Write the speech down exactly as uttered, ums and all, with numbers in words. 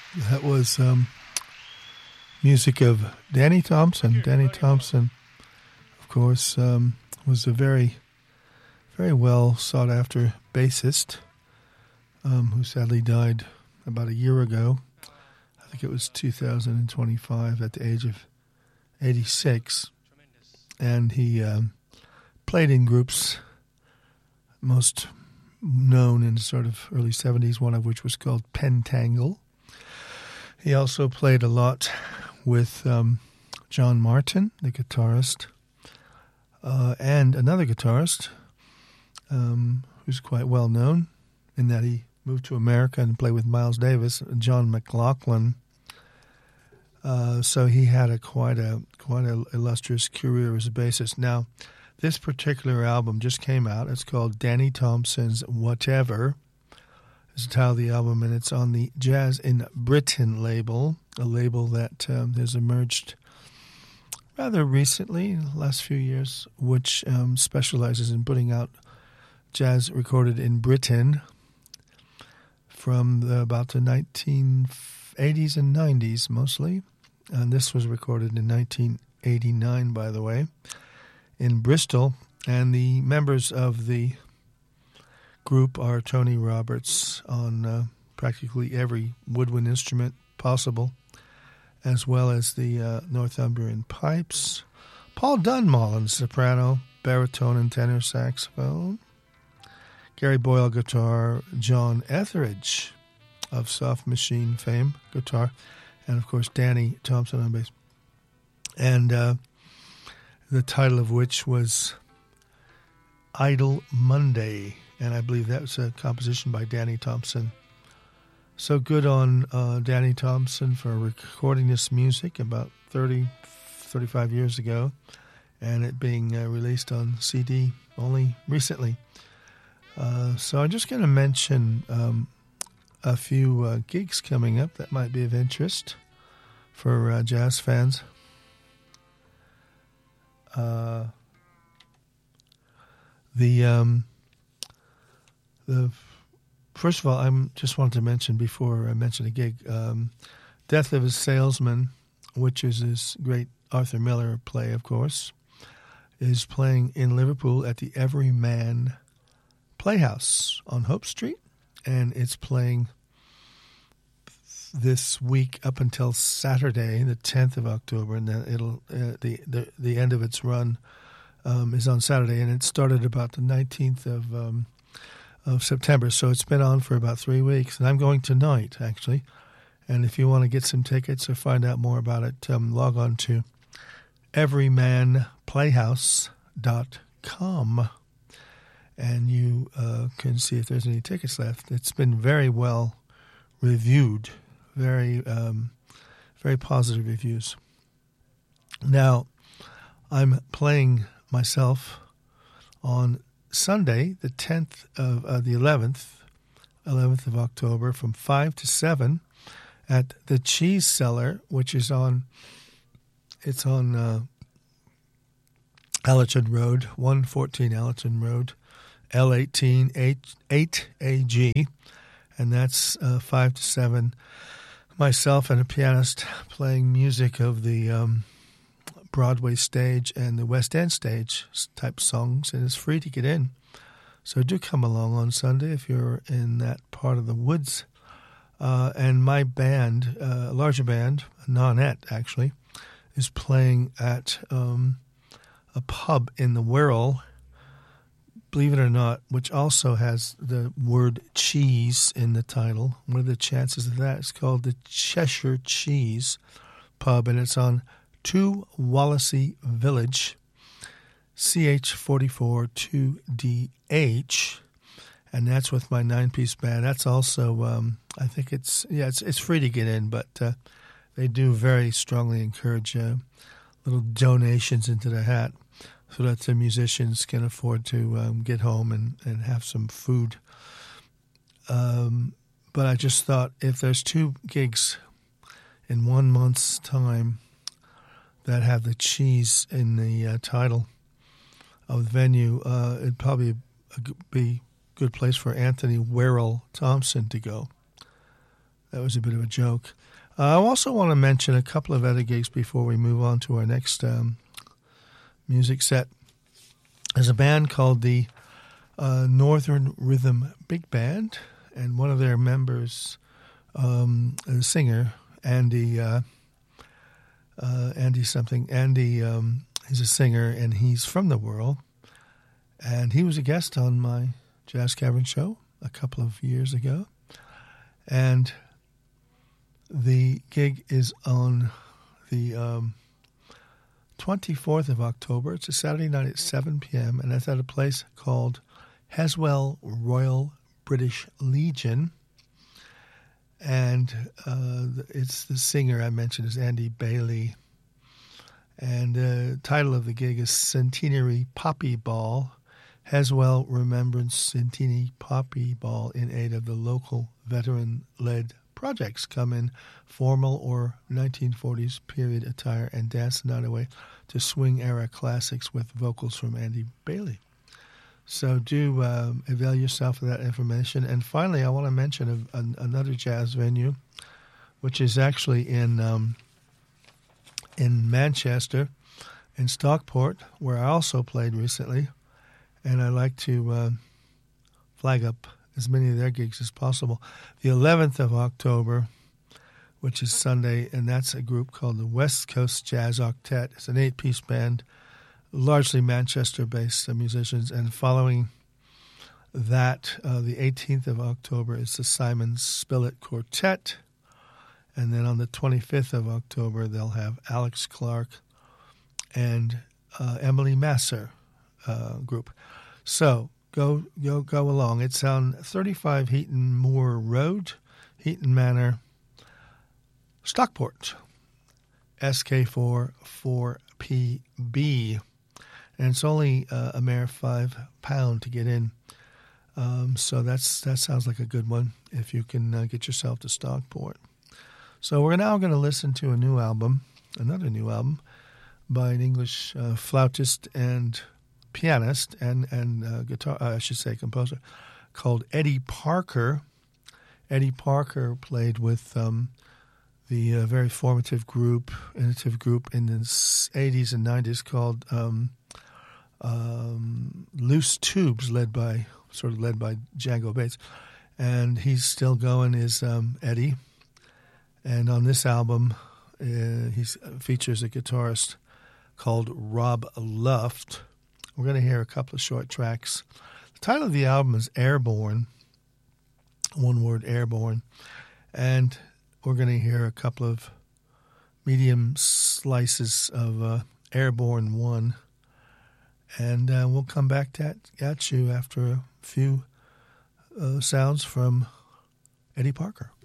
That was um, music of Danny Thompson. Danny Thompson, of course, um, was a very, very well sought after bassist um, who sadly died about a year ago. I think it was two thousand twenty-five at the age of eighty-six. And he um, played in groups, most known in the sort of early seventies, one of which was called Pentangle. He also played a lot with um, John Martin, the guitarist, uh, and another guitarist um, who's quite well known in that he moved to America and played with Miles Davis, John McLaughlin. Uh, so he had a quite a quite a illustrious career as a bassist. Now, this particular album just came out. It's called Danny Thompson's Whatever. Is the title of the album, and it's on the Jazz in Britain label, a label that um, has emerged rather recently, in the last few years, which um, specializes in putting out jazz recorded in Britain from the, about the nineteen eighties and nineties, mostly. And this was recorded in nineteen eighty-nine, by the way, in Bristol. And the members of the group are Tony Roberts on uh, practically every woodwind instrument possible, as well as the uh, Northumbrian pipes, Paul Dunmall soprano, baritone, and tenor saxophone, Gary Boyle guitar, John Etheridge of Soft Machine fame guitar, and of course Danny Thompson on bass, and uh, the title of which was Idle Monday. And I believe that was a composition by Danny Thompson. So good on uh, Danny Thompson for recording this music about thirty, thirty-five years ago, and it being uh, released on C D only recently. Uh, so I'm just going to mention um, a few uh, gigs coming up that might be of interest for uh, jazz fans. Uh, the... Um, The, first of all, I just wanted to mention before I mention a gig, um, Death of a Salesman, which is this great Arthur Miller play, of course, is playing in Liverpool at the Everyman Playhouse on Hope Street, and it's playing this week up until Saturday, the tenth of October, and then it'll uh, the, the the end of its run um, is on Saturday, and it started about the nineteenth of um, of September, so it's been on for about three weeks, and I'm going tonight, actually. And if you want to get some tickets or find out more about it, um, log on to everyman playhouse dot com, and you uh, can see if there's any tickets left. It's been very well reviewed, very, um, very positive reviews. Now, I'm playing myself on Sunday, the tenth of uh, the eleventh, eleventh of October, from five to seven, at the Cheese Cellar, which is on, it's on uh, Allerton Road, one fourteen Allerton Road, L eighteen eight A G, and that's uh, five to seven. Myself and a pianist playing music of the um, Broadway stage and the West End stage type songs, and it's free to get in. So do come along on Sunday if you're in that part of the woods. Uh, and my band, uh, a larger band, Nonette actually, is playing at um, a pub in the Wirral, believe it or not, which also has the word cheese in the title. What are the chances of that? It's called the Cheshire Cheese Pub, and it's on two Wallasey Village, C H forty-four two D H, and that's with my nine-piece band. That's also, um, I think it's, yeah, it's it's free to get in, but uh, they do very strongly encourage uh, little donations into the hat so that the musicians can afford to um, get home and, and have some food. Um, but I just thought if there's two gigs in one month's time that have the cheese in the uh, title of the venue, uh, it'd probably be a good place for Anthony Werrell Thompson to go. that was a bit of a joke. Uh, I also want to mention a couple of other gigs before we move on to our next um, music set. There's a band called the uh, Northern Rhythm Big Band, and one of their members, um, the singer, Andy, uh, uh, Andy something, Andy, um, he's a singer, and he's from the world, and he was a guest on my Jazz Cavern show a couple of years ago, and the gig is on the um, twenty-fourth of October. It's a Saturday night at seven p.m., and it's at a place called Haswell Royal British Legion. And uh, it's the singer I mentioned is Andy Bailey. And the uh, title of the gig is Centenary Poppy Ball. Haswell Remembrance Centenary Poppy Ball in aid of the local veteran-led projects. Come in formal or nineteen forties period attire and dance the night away to swing-era classics with vocals from Andy Bailey. So do um, avail yourself of that information. And finally, I want to mention a, a, another jazz venue, which is actually in um, in Manchester, in Stockport, where I also played recently. And I'd like to uh, flag up as many of their gigs as possible. The eleventh of October, which is Sunday, and that's a group called the West Coast Jazz Octet. It's an eight-piece band, largely Manchester-based uh, musicians. And following that, uh, the eighteenth of October is the Simon Spillett Quartet. And then on the twenty-fifth of October, they'll have Alex Clark and uh, Emily Masser uh, group. So go go go along. It's on thirty-five Heaton Moor Road, Heaton Manor, Stockport, S K four four P B. And it's only uh, a mere five pound to get in. Um, so that's that sounds like a good one if you can uh, get yourself to Stockport. So we're now going to listen to a new album, another new album, by an English uh, flautist and pianist and, and uh, guitar, uh, I should say composer, called Eddie Parker. Eddie Parker played with um, the uh, very formative group, innovative group in the eighties and nineties called um, um, Loose Tubes, led by sort of led by Django Bates. And he's still going, is um, Eddie. And on this album, uh, he features a guitarist called Rob Luft. We're going to hear a couple of short tracks. The title of the album is Airborne, one word, Airborne. And we're going to hear a couple of medium slices of uh, Airborne one. And uh, we'll come back to, at you after a few uh, sounds from Eddie Parker.